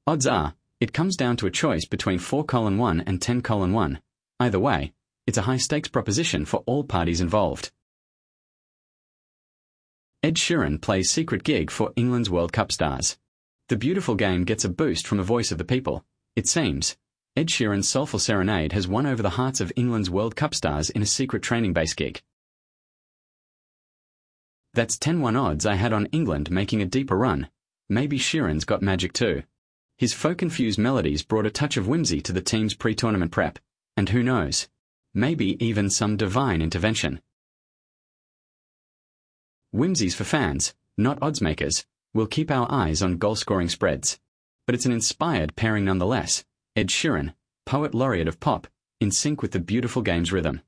Odds are, it comes down to a choice between 4:1 and 10:1. Either way, it's a high-stakes proposition for all parties involved. Ed Sheeran plays secret gig for England's World Cup stars. The beautiful game gets a boost from the voice of the people. It seems Ed Sheeran's soulful serenade has won over the hearts of England's World Cup stars in a secret training base gig. That's 10-1 odds I had on England making a deeper run. Maybe Sheeran's got magic too. His folk-infused melodies brought a touch of whimsy to the team's pre-tournament prep. And who knows? Maybe even some divine intervention. Whimsy's for fans, not oddsmakers. We'll keep our eyes on goal-scoring spreads. But it's an inspired pairing nonetheless. Ed Sheeran, poet laureate of pop, in sync with the beautiful game's rhythm.